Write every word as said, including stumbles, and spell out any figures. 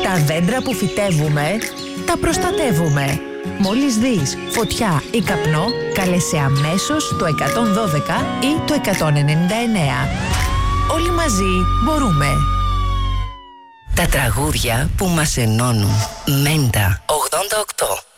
Τα δέντρα που φυτεύουμε, τα προστατεύουμε. Μόλις δεις φωτιά ή καπνό, κάλεσε αμέσως το εκατόν δώδεκα ή το εκατόν ενενήντα εννέα. Όλοι μαζί μπορούμε. Τα τραγούδια που μας ενώνουν. Μέντα ογδόντα οκτώ.